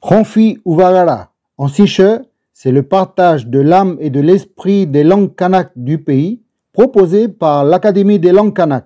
Khonfi Uvagara, en siche, c'est le partage de l'âme et de l'esprit des langues kanak du pays, proposé par l'Académie des langues kanak.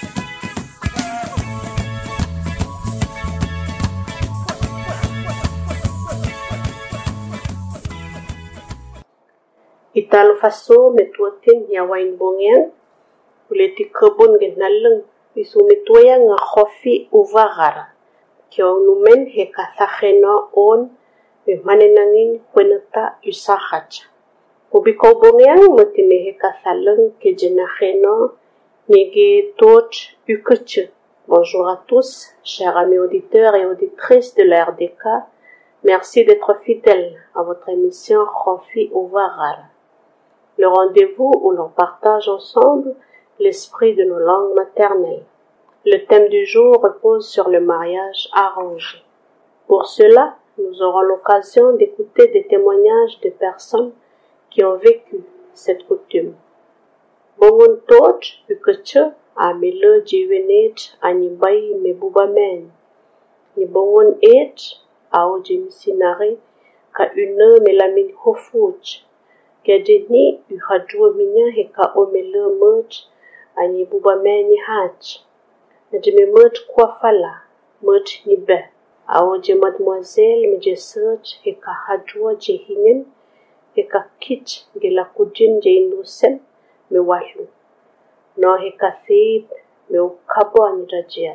Italo faso metuatin yawain bongen uleti kebun genaleng isu metuaya nga Khonfi Uvagara kiong numen he kathacheno on me manenangin kwenata usahacha ubiko bongen mutine he kathaleng ke jenacheno nege toch ukeche. Bonjour à tous, chers amis auditeurs et auditrices de la RDK. Merci d'être fidèles à votre émission Khonfi Uvagara, le rendez-vous où l'on partage ensemble l'esprit de nos langues maternelles. Le thème du jour repose sur le mariage arrangé. Pour cela, nous aurons l'occasion d'écouter des témoignages de personnes qui ont vécu cette coutume. Bongon toch ukeche amele jiwenet anibay mebubamen. Ni bongon et ao jimisinare ka une melamin hofuch. Kedeni uhadua minya heka omele merch ani bubamen ni hatch. Najime merch kwa fala merch ni be. Ao je mademoiselle meje search heka hadua je hingen heka kich gela kujin je innocent me wahlu. No heka thib me ukabo anirajiat.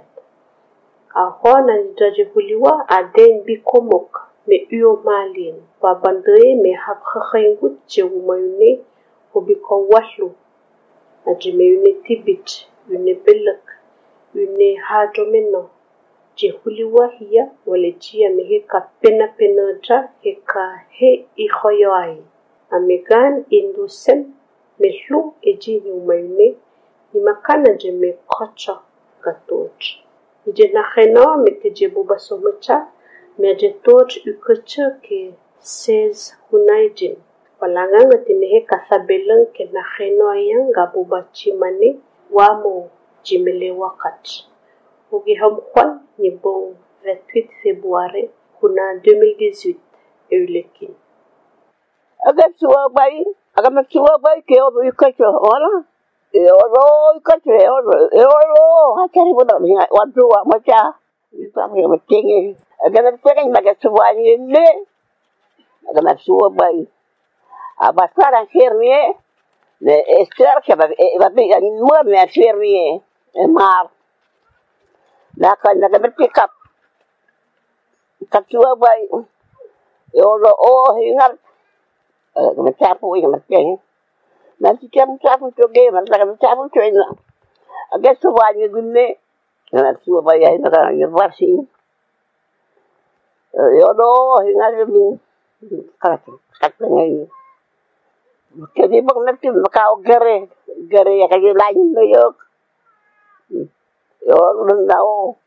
Ahon anirajihuliwa aden bikomok me uyo malin. Babandre me habkhakhaygut je umayune hobiko wahlu. Najime une tibit, une belak, une hadomeno. Je huliwa hiya walejia me heka pena penaja heka he ikhoyoai. Amegan indusem mehlu ejini umayune ni makana je me kocha katoch. Je nacheno me teje buba somecha me je toch ukeche ke 16 hunaijin. Walanganga tinehe kathabeleng ke nacheno ayang gabuba chimane wamo jimele wakat. Ugi homkwan ni bon 28 février kuna 2018 eulekin. Agam suwa bai ke obu ikacho ora oro ikacho oro hakari bodo ni wadu wa macha ipame matingi agam pengen baga suwa ni le agam suwa bai abasara fernie le ester ke ba ni mo me fernie mar la kan agam pick up suwa bai oro hingar macapu yang macam nanti capu coge masa capu coge agak semuanya gune nanti semua bayar nak yang versi yodo hingar min kata ni jadi bang nanti makau gere yang kaji lain tu yo nengau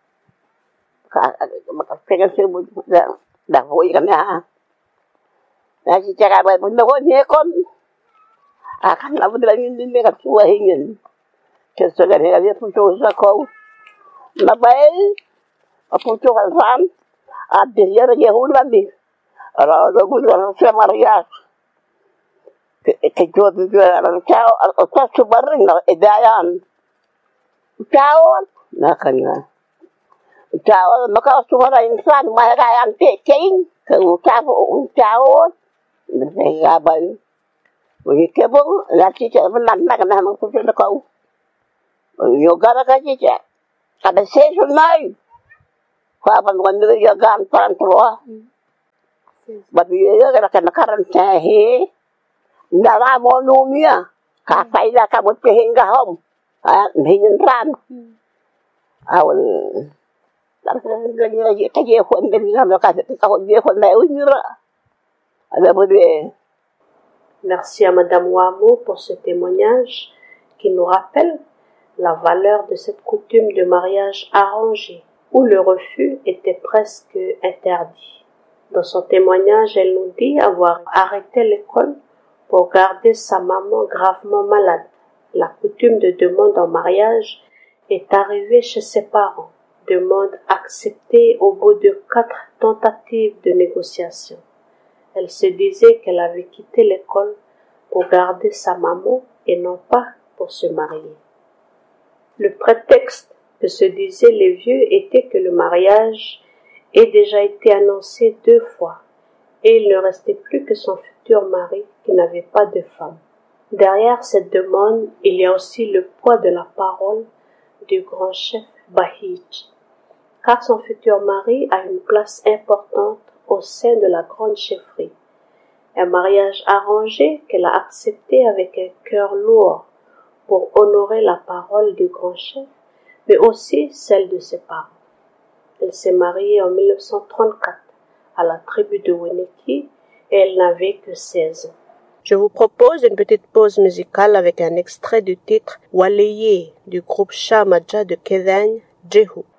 makan sebut dah boleh kan ya. Nasi cakap apa pun nak ni kon, akan apa lagi ni kat suah ingin, kesukaan dia pun cuci kau, nabai, apa cuci kan, ada dia lagi hulan ni, orang orang semaria, kejual orang cau, orang sebarang nak edayan, cau, nak kena, cau, maka semua insan mereka yang cing, cau. Saya abang, begitu pun laki cakap benar kena mengkucing kau. Yoga nak cakap, ada sesuatu lain. Kau apa benda yoga antara tua. Bagi dia kena karan cahaya, dalam monomia, kasai dah kamu cahaya hom, hingan. Awal, lagi kerja pun dengan mereka kau dia pun lain juga. Merci à Madame Wamo pour ce témoignage qui nous rappelle la valeur de cette coutume de mariage arrangé où le refus était presque interdit. Dans son témoignage, elle nous dit avoir arrêté l'école pour garder sa maman gravement malade. La coutume de demande en mariage est arrivée chez ses parents demande acceptée au bout de 4 tentatives de négociation. Elle se disait qu'elle avait quitté l'école pour garder sa maman et non pas pour se marier. Le prétexte que se disaient les vieux était que le mariage ait déjà été annoncé 2 fois et il ne restait plus que son futur mari qui n'avait pas de femme. Derrière cette demande, il y a aussi le poids de la parole du grand chef Bahij, car son futur mari a une place importante au sein de la grande chefferie. Un mariage arrangé qu'elle a accepté avec un cœur lourd pour honorer la parole du grand chef, mais aussi celle de ses parents. Elle s'est mariée en 1934 à la tribu de Weneki et elle n'avait que 16 ans. Je vous propose une petite pause musicale avec un extrait du titre Waleye du groupe Shah Madja de Kedagne, Jehu.